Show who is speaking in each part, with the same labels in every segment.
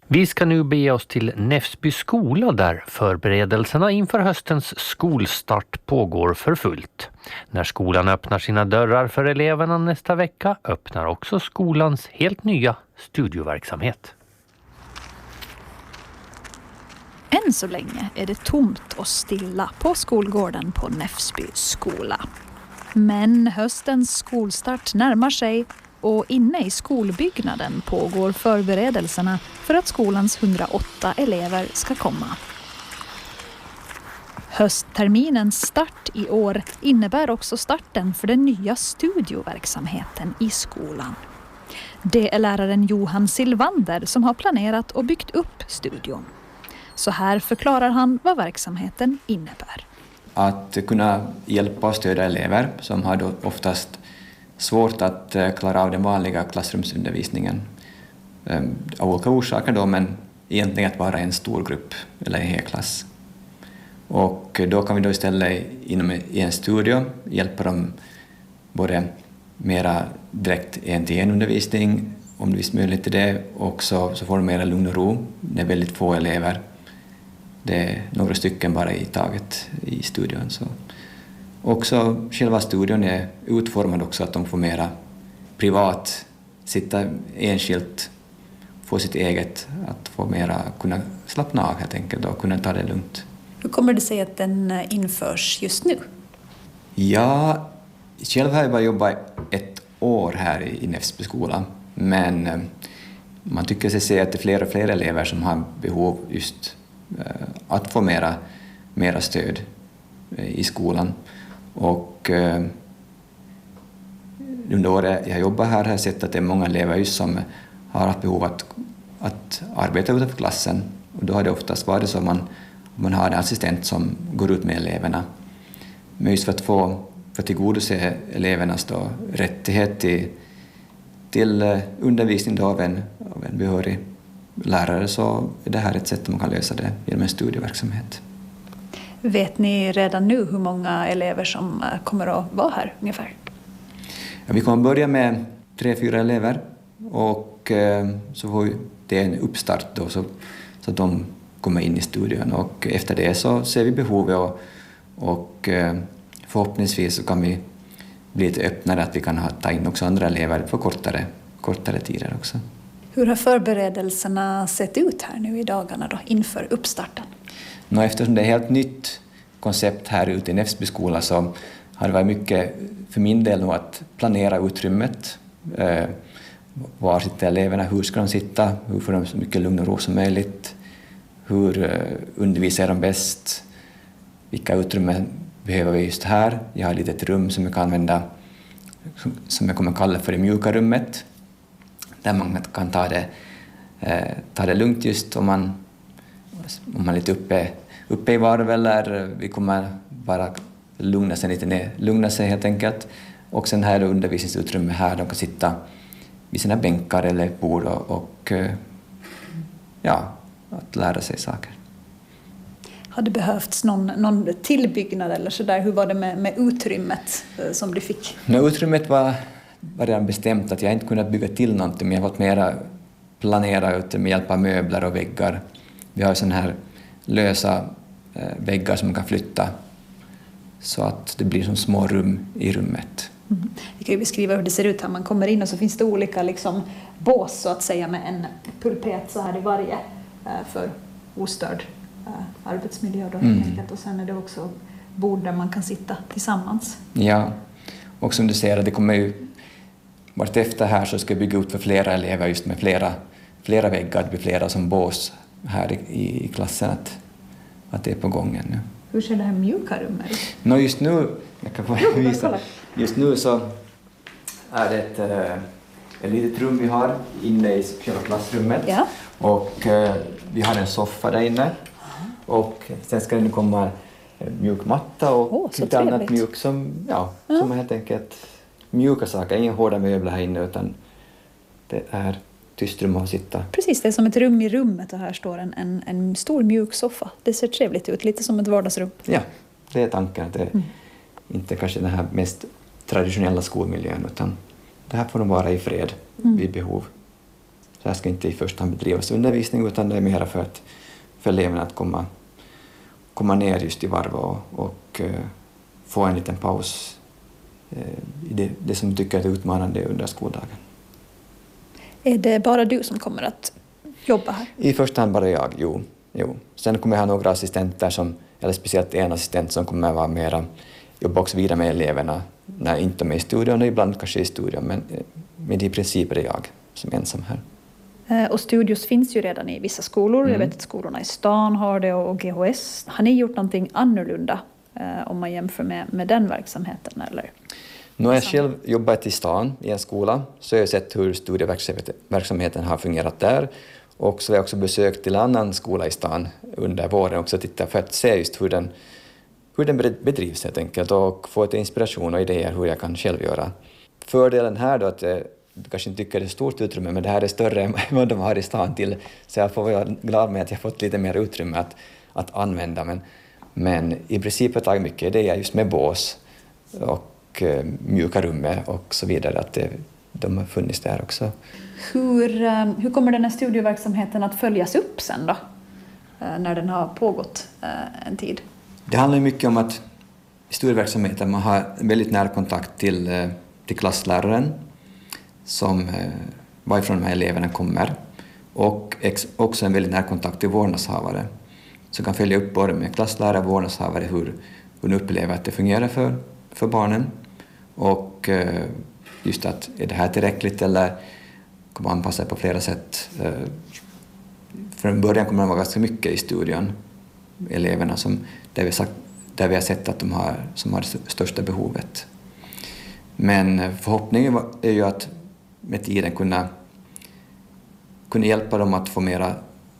Speaker 1: Vi ska nu bege oss till Näfsby skola där förberedelserna inför höstens skolstart pågår för fullt. När skolan öppnar sina dörrar för eleverna nästa vecka öppnar också skolans helt nya studioverksamhet.
Speaker 2: Än så länge är det tomt och stilla på skolgården på Näfsby skola. Men höstens skolstart närmar sig och inne i skolbyggnaden pågår förberedelserna för att skolans 108 elever ska komma. Höstterminens start i år innebär också starten för den nya studioverksamheten i skolan. Det är läraren Johan Silvander som har planerat och byggt upp studion. Så här förklarar han vad verksamheten innebär.
Speaker 3: Att kunna hjälpa och stödja elever som har då oftast svårt att klara av den vanliga klassrumsundervisningen av olika orsaker då, men egentligen att vara en stor grupp eller en hel klass. Och då kan vi då istället i en studio hjälpa dem både mera direkt en-till-en undervisning om det finns möjlighet till det, och så får de mera lugn och ro. Det är väldigt få elever. Det är några stycken bara i taget i studion. Så. Också själva studion är utformad också att de får mera privat, sitta enskilt, få sitt eget, att få mera kunna slappna av helt enkelt och kunna ta det lugnt.
Speaker 2: Hur kommer det sig att den införs just nu?
Speaker 3: Ja, själv har jag bara jobbat ett år här i Näfsby skola, men man tycker sig se att det är fler och fler elever som har behov just att få mera stöd i skolan. Och under året jag jobbar här har jag sett att det är många elever just som har haft behov att arbeta utanför klassen. Och då har det oftast varit så att man har en assistent som går ut med eleverna. Men just för att tillgodose elevernas då rättighet till undervisning då av en behörig lärare, så är det här ett sätt man kan lösa det genom en studieverksamhet.
Speaker 2: Vet ni redan nu hur många elever som kommer att vara här ungefär?
Speaker 3: Ja, vi kommer börja med 3-4 elever, och så får det en uppstart då, så att de kommer in i studion, och efter det så ser vi behovet och förhoppningsvis så kan vi bli lite öppnare, att vi kan ta in också andra elever för kortare tider också.
Speaker 2: Hur har förberedelserna sett ut här nu i dagarna då, inför uppstarten?
Speaker 3: Eftersom det är ett helt nytt koncept här ute i Näfsby skola, så har det varit mycket för min del nu att planera utrymmet. Var sitter eleverna, hur ska de sitta, hur får de så mycket lugn och ro som möjligt, hur undervisar de bäst, vilka utrymmen behöver vi just här. Jag har ett litet rum som jag kan använda, som jag kommer kalla för det mjuka rummet, där man kan ta det lugnt just om man är lite uppe i varv, eller vi kommer bara lugna sig helt enkelt. Och sen här är undervisningsutrymme här, de kan sitta vid sina bänkar eller bord och att lära sig saker.
Speaker 2: Har det behövts någon tillbyggnad eller så där? Hur var det med utrymmet som du fick?
Speaker 3: Utrymmet var redan bestämt, att jag inte kunnat bygga till någonting, men jag har fått mera planera ut med hjälp av möbler och väggar. Vi har sådana här lösa väggar som man kan flytta så att det blir som små rum i rummet.
Speaker 2: Mm. Vi kan ju beskriva hur det ser ut här. Man kommer in och så finns det olika bås så att säga, med en pulpet så här i varje för ostörd arbetsmiljö då, och sen är det också bord där man kan sitta tillsammans. Ja,
Speaker 3: och som du ser, det kommer ju vartefter här så ska jag bygga ut för flera elever just med flera väggar, det blir flera som bås här i klassen, att det är på gången nu.
Speaker 2: Hur ser det här mjuka rummet ut?
Speaker 3: Just nu, jag kan få visa. Just nu så är det ett litet rum vi har inne i själva klassrummet. Ja. Och vi har en soffa där inne. Och sen ska det komma mjuk matta och lite annat mjuk som är helt enkelt mjuka saker. Inga hårda möbler här inne, utan det är tyst rum att sitta.
Speaker 2: Precis, det är som ett rum i rummet och här står en stor mjuk soffa. Det ser trevligt ut, lite som ett vardagsrum.
Speaker 3: Ja, det är tanken. Att det är inte kanske den här mest traditionella skolmiljön, utan det här får de vara i fred vid behov. Så här ska inte i första hand bedrivas undervisning, utan det är mer för eleverna att komma ner just i varv och få en liten paus i det som tycker är utmanande under skoldagen.
Speaker 2: Är det bara du som kommer att jobba här?
Speaker 3: I första hand bara jag, jo. Sen kommer jag ha några assistenter, eller speciellt en assistent som kommer vara mera, jobba också vidare med eleverna när inte de är i studion, och ibland kanske i studion, men i princip är det jag som är ensam här.
Speaker 2: Och studios finns ju redan i vissa skolor. Jag vet att skolorna i stan har det och GHS. Har ni gjort någonting annorlunda om man jämför med den verksamheten? Eller?
Speaker 3: Nu har jag själv jobbat i stan i en skola, så jag har sett hur studieverksamheten har fungerat där. Och så har jag också besökt till en annan skola i stan under våren också för att se just hur den bedrivs helt enkelt, och få lite inspiration och idéer hur jag kan själv göra. Fördelen här då att du kanske inte tycker det är stort utrymme, men det här är större än vad de har i stan till. Så jag får vara glad med att jag fått lite mer utrymme att använda. Men i princip har jag tagit mycket idéer just med bås och mjuka rummet och så vidare. Att de har funnits där också.
Speaker 2: Hur kommer den här studieverksamheten att följas upp sen då? När den har pågått en tid?
Speaker 3: Det handlar mycket om att i studieverksamheten man har väldigt nära kontakt till klassläraren som varifrån de här eleverna kommer, och också en väldigt nära kontakt till vårdnadshavare som kan följa upp både med klasslärare och vårdnadshavare hur de upplever att det fungerar för barnen, och just att är det här tillräckligt eller kommer man anpassa på flera sätt. Från början kommer det vara ganska mycket i studion, eleverna där vi har sett att som har det största behovet. Men förhoppningen är ju att med tiden kunna hjälpa dem att få mera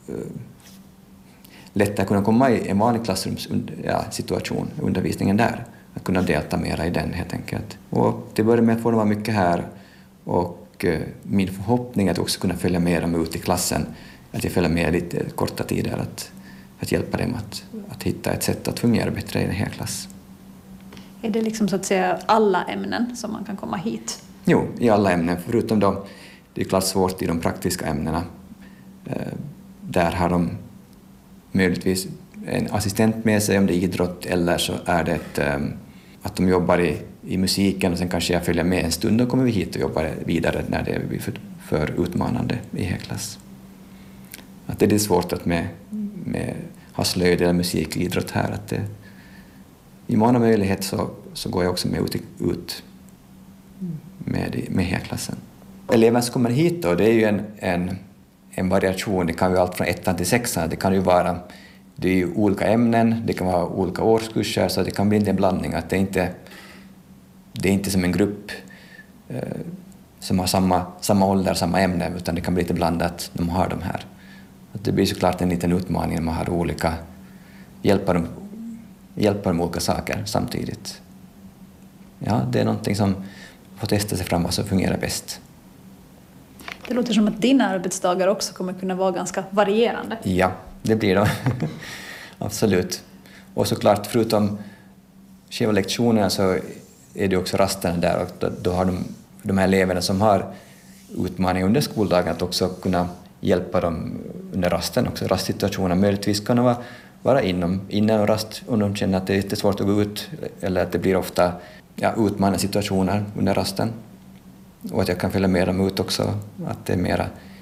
Speaker 3: lättare kunna komma i en vanlig klassrumssituation, undervisningen där. Att kunna delta mera i den helt enkelt. Och det börjar med att få dem vara mycket här, och min förhoppning är att också kunna följa med dem ut i klassen. Att jag följer med lite korta tider att hjälpa dem att hitta ett sätt att fungera bättre i en hel klass.
Speaker 2: Är det liksom så att säga alla ämnen som man kan komma hit?
Speaker 3: Jo, i alla ämnen, förutom det är klart svårt i de praktiska ämnena. Där har de möjligtvis en assistent med sig om det är idrott, eller så är det att de jobbar i musiken, och sen kanske jag följer med en stund och kommer vi hit och jobbar vidare när det blir för utmanande i hel klass. Att det är svårt att med ha slöjd eller musik och idrott här. Att i mån möjlighet så går jag också med ut med hela klassen. Eleverna som kommer hit då, det är ju en variation. Det kan ju allt från 1 till 6. Det är ju olika ämnen, det kan vara olika årskurser, så det kan bli en blandning. Att det är inte som en grupp som har samma ålder, samma ämne, utan det kan bli lite blandat när man har de här. Att det blir såklart en liten utmaning när man har olika, hjälpa dem olika saker samtidigt. Ja, det är någonting som får testa sig fram vad som fungerar bäst.
Speaker 2: Det låter som att dina arbetsdagar också kommer kunna vara ganska varierande.
Speaker 3: Ja, det blir de. Absolut. Och såklart, förutom själva lektionerna så är det också rasterna där, och då har de här eleverna som har utmaningar under skoldagen att också kunna hjälpa dem under rasten också. Rastsituationer möjligtvis kan vara innan rast om de känner att det är lite svårt att gå ut, eller att det blir ofta utmanande situationer under rasten. Och att jag kan följa med dem ut också, att det är mera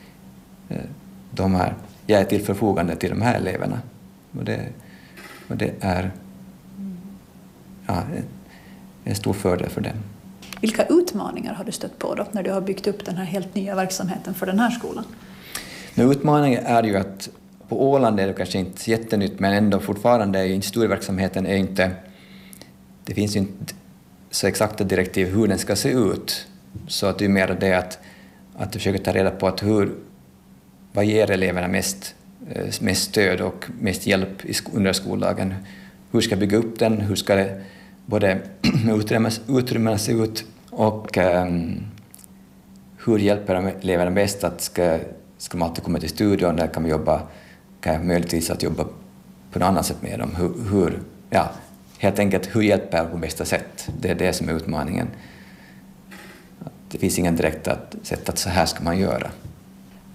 Speaker 3: jag är till förfogande till de här eleverna. Och det är en stor fördel för dem.
Speaker 2: Vilka utmaningar har du stött på då när du har byggt upp den här helt nya verksamheten för den här skolan?
Speaker 3: Men utmaningen är ju att på Åland är det kanske inte jättenytt, men ändå fortfarande är studieverksamheten det finns ju inte så exakta direktiv hur den ska se ut. Så att det är mer det att du försöker ta reda på att vad ger eleverna mest stöd och mest hjälp under skoldagen. Hur ska jag bygga upp den? Hur ska det både utrymmena se ut, och hur hjälper de eleverna bäst? Att ska de alltid komma till studion, där kan jag möjligtvis att jobba på något annat sätt med dem. Helt enkelt hur hjälper jag på bästa sätt? Det är det som är utmaningen. Det finns ingen direkt sätt att så här ska man göra.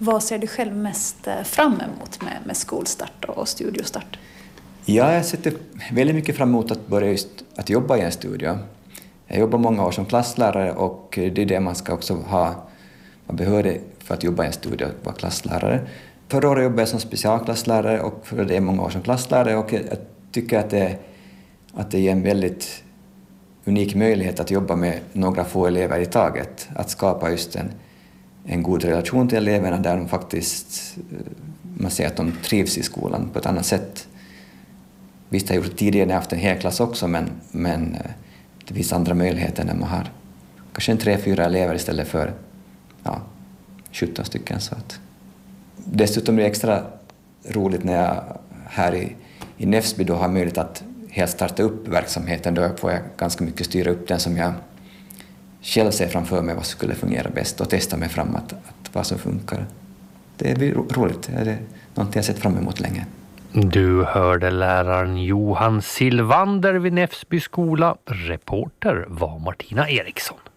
Speaker 2: Vad ser du själv mest fram emot med skolstart och studiostart?
Speaker 3: Ja, jag sätter väldigt mycket fram emot att börja just att jobba i en studio. Jag jobbar många år som klasslärare och det är det man ska också vara behörig för att jobba i en studio, att vara klasslärare. Förra året jobbade jag som specialklasslärare och för det är många år som klasslärare och jag tycker att det är en väldigt unik möjlighet att jobba med några få elever i taget. Att skapa just en god relation till eleverna där de faktiskt, man ser att de trivs i skolan på ett annat sätt. Visst har jag gjort det tidigare när jag haft en hel klass också, men det finns andra möjligheter när man har kanske 3-4 elever istället för 17 stycken. Så att. Dessutom är det extra roligt när jag här i Nefsby då har möjlighet att helt starta upp verksamheten. Då får jag ganska mycket styra upp den som jag själv ser framför mig vad som skulle fungera bäst och testa mig fram att vad som funkar. Det blir roligt. Det är någonting jag sett fram emot länge.
Speaker 1: Du hörde läraren Johan Silvander vid Nefsby skola. Reporter var Martina Eriksson.